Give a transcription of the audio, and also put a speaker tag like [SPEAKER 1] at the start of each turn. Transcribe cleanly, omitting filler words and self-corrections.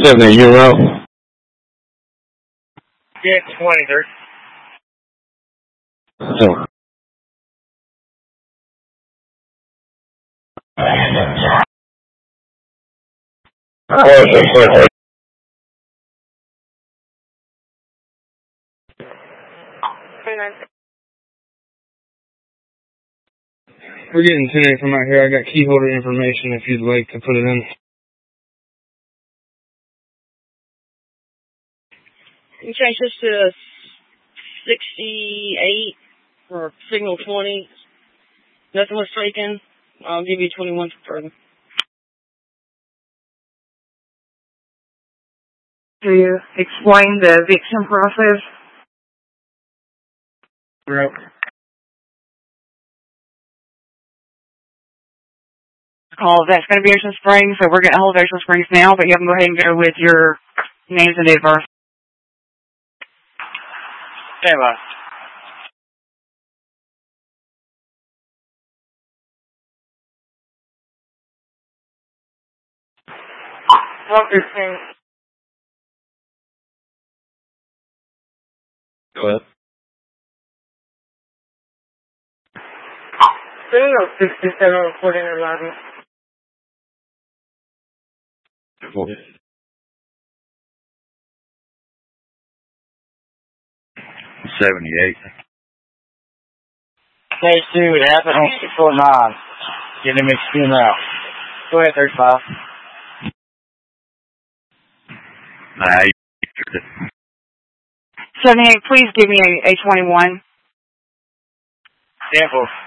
[SPEAKER 1] 78, you're out.
[SPEAKER 2] Yeah, 20, sir.
[SPEAKER 1] So.
[SPEAKER 2] We're getting 10 from out here. I got key holder information if you'd like to put it in.
[SPEAKER 3] You change this to 68 for signal 20. Nothing was taken. I'll give you 21 for further.
[SPEAKER 4] Do you explain the eviction process?
[SPEAKER 2] Right.
[SPEAKER 4] Call that's going to be Ocean Springs, so we're getting a hold of Ocean Springs now, but you can go ahead and go with your names and date of birth.
[SPEAKER 2] Stand by.
[SPEAKER 1] Go ahead.
[SPEAKER 2] 67 reporting arrival.
[SPEAKER 1] Cool. 78.
[SPEAKER 2] Stage 2, it happened on 649. Get him extreme route. Go ahead, 35.
[SPEAKER 1] Nah,
[SPEAKER 4] 78, please give me a 21.
[SPEAKER 2] Sample.